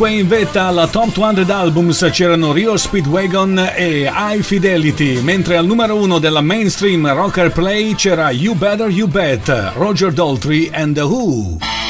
5 in vetta alla Top 200 Albums c'erano Rio Speedwagon e High Fidelity, mentre al numero 1 della mainstream Rocker Play c'era You Better You Bet, Roger Daltrey and The Who.